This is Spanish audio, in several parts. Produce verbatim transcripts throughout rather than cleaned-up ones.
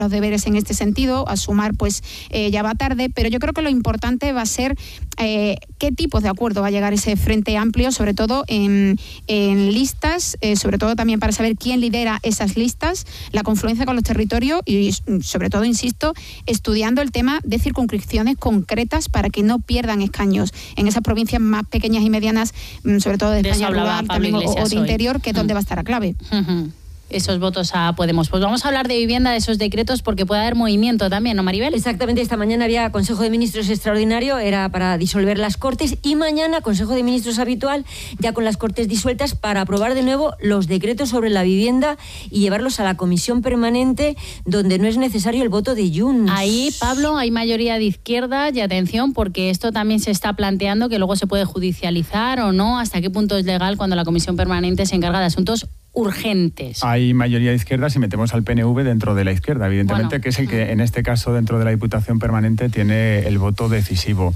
los deberes en este sentido, a sumar pues eh, ya va tarde, pero yo creo que lo importante va a ser eh, qué tipos de acuerdo va a llegar ese Frente Amplio, sobre todo en, en listas, eh, sobre todo también para saber quién lidera esas listas, la confluencia con los territorios y sobre todo, insisto, estudiando el tema de circunscripciones concretas para que no pierdan escaños en esas provincias más pequeñas y medianas, sobre todo de, de España rural también, o, o de interior, que es donde va a estar la clave. Uh-huh. Esos votos a Podemos. Pues vamos a hablar de vivienda, de esos decretos, porque puede haber movimiento también, ¿no, Maribel? Exactamente, esta mañana había Consejo de Ministros extraordinario, era para disolver las Cortes, y mañana Consejo de Ministros habitual, ya con las Cortes disueltas, para aprobar de nuevo los decretos sobre la vivienda y llevarlos a la Comisión Permanente, donde no es necesario el voto de Junts. Ahí, Pablo, hay mayoría de izquierda, y atención, porque esto también se está planteando, que luego se puede judicializar o no, hasta qué punto es legal cuando la Comisión Permanente se encarga de asuntos urgentes. Hay mayoría de izquierda si metemos al P N V dentro de la izquierda, evidentemente, bueno, que es el que en este caso dentro de la Diputación Permanente tiene el voto decisivo.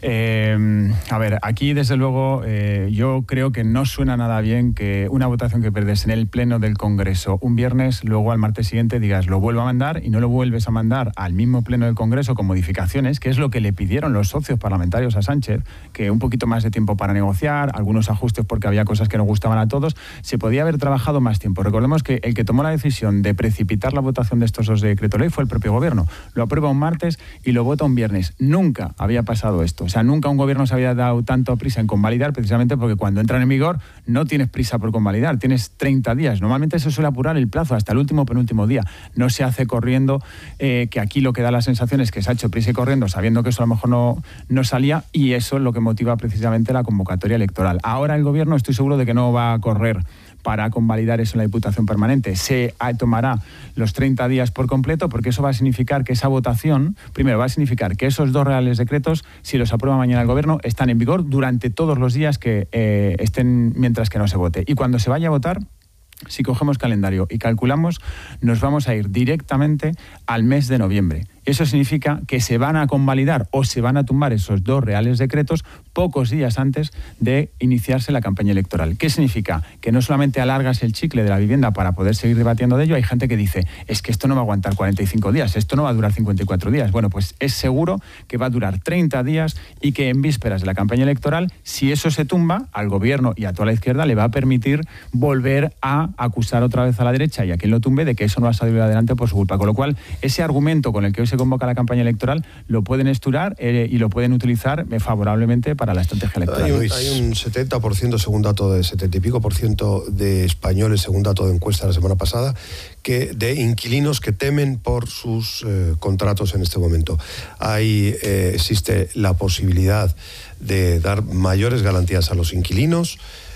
Eh, a ver, aquí desde luego eh, yo creo que no suena nada bien que una votación que perdes en el Pleno del Congreso un viernes, luego al martes siguiente digas lo vuelvo a mandar y no lo vuelves a mandar al mismo Pleno del Congreso con modificaciones, que es lo que le pidieron los socios parlamentarios a Sánchez, que un poquito más de tiempo para negociar, algunos ajustes porque había cosas que no gustaban a todos, se podía haber trabajado más tiempo. Recordemos que el que tomó la decisión de precipitar la votación de estos dos decretos ley fue el propio gobierno. Lo aprueba un martes y lo vota un viernes. Nunca había pasado esto. O sea, nunca un gobierno se había dado tanto prisa en convalidar, precisamente porque cuando entran en vigor no tienes prisa por convalidar, tienes treinta días. Normalmente se suele apurar el plazo hasta el último penúltimo día. No se hace corriendo, eh, que aquí lo que da la sensación es que se ha hecho prisa y corriendo, sabiendo que eso a lo mejor no, no salía, y eso es lo que motiva precisamente la convocatoria electoral. Ahora el gobierno estoy seguro de que no va a correr para convalidar eso en la Diputación Permanente. Se tomará los treinta días por completo, porque eso va a significar que esa votación, primero va a significar que esos dos reales decretos, si los aprueba mañana el Gobierno, están en vigor durante todos los días que eh, estén mientras que no se vote. Y cuando se vaya a votar, si cogemos calendario y calculamos, nos vamos a ir directamente al mes de noviembre. Eso significa que se van a convalidar o se van a tumbar esos dos reales decretos pocos días antes de iniciarse la campaña electoral. ¿Qué significa? Que no solamente alargas el chicle de la vivienda para poder seguir debatiendo de ello, hay gente que dice, es que esto no va a aguantar cuarenta y cinco días, esto no va a durar cincuenta y cuatro días. Bueno, pues es seguro que va a durar treinta días y que en vísperas de la campaña electoral, si eso se tumba, al gobierno y a toda la izquierda le va a permitir volver a acusar otra vez a la derecha y a quien lo tumbe de que eso no ha salido adelante por su culpa. Con lo cual, ese argumento con el que hoy se convoca la campaña electoral lo pueden estudiar eh, y lo pueden utilizar eh, favorablemente para la estrategia electoral. Hay un, hay un setenta por ciento, según dato de setenta y pico por ciento de españoles, según dato de encuesta la semana pasada, que de inquilinos que temen por sus eh, contratos en este momento. Ahí eh, existe la posibilidad de dar mayores garantías a los inquilinos.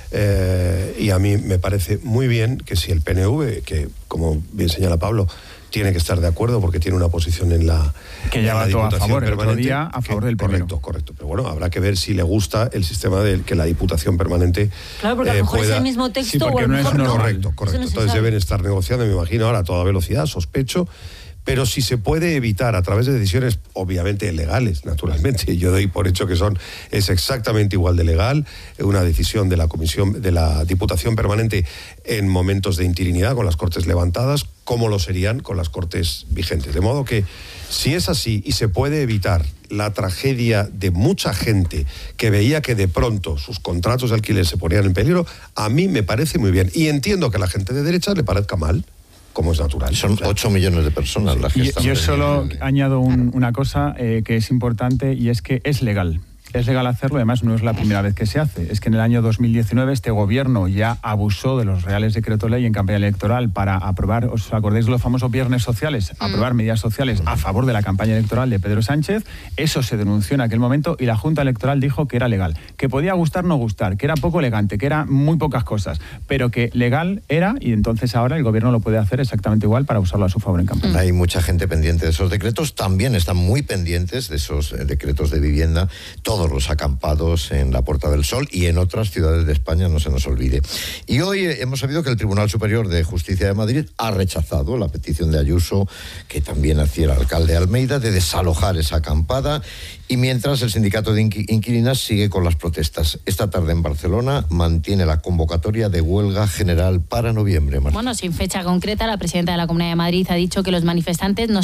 Eh, y a mí me parece muy bien que si el P N V, que como bien señala Pablo, tiene que estar de acuerdo porque tiene una posición en la que ya va todo a favor, el otro día a favor que, del correcto, primero. correcto. Pero bueno, habrá que ver si le gusta el sistema de que la Diputación Permanente claro, porque a lo mejor pueda... es el mismo texto sí, o a lo no mejor es no. Correcto, correcto. No Entonces sabe. deben estar negociando, me imagino, ahora a toda velocidad, sospecho. Pero si se puede evitar a través de decisiones obviamente legales, naturalmente, yo doy por hecho que son es exactamente igual de legal, una decisión de la Comisión, de la Diputación Permanente en momentos de interinidad con las Cortes levantadas, como lo serían con las Cortes vigentes. De modo que si es así y se puede evitar la tragedia de mucha gente que veía que de pronto sus contratos de alquiler se ponían en peligro, a mí me parece muy bien. Y entiendo que a la gente de derecha le parezca mal, como es natural. Son ocho millones de personas las que y, están... Yo solo añado un, una cosa eh, que es importante, y es que es legal. Es legal hacerlo, además no es la primera vez que se hace. Es que en el año dos mil diecinueve este gobierno ya abusó de los reales decretos ley en campaña electoral para aprobar, ¿os acordáis de los famosos viernes sociales? Aprobar medidas sociales a favor de la campaña electoral de Pedro Sánchez. Eso se denunció en aquel momento y la Junta Electoral dijo que era legal. Que podía gustar no gustar, que era poco elegante, que era muy pocas cosas, pero que legal era, y entonces ahora el gobierno lo puede hacer exactamente igual para usarlo a su favor en campaña. Hay mucha gente pendiente de esos decretos, también están muy pendientes de esos decretos de vivienda, todos todos los acampados en la Puerta del Sol y en otras ciudades de España, no se nos olvide. Y hoy hemos sabido que el Tribunal Superior de Justicia de Madrid ha rechazado la petición de Ayuso, que también hacía el alcalde Almeida, de desalojar esa acampada, y mientras el sindicato de inquilinas sigue con las protestas. Esta tarde en Barcelona mantiene la convocatoria de huelga general para noviembre. Marta. Bueno, sin fecha concreta, la presidenta de la Comunidad de Madrid ha dicho que los manifestantes no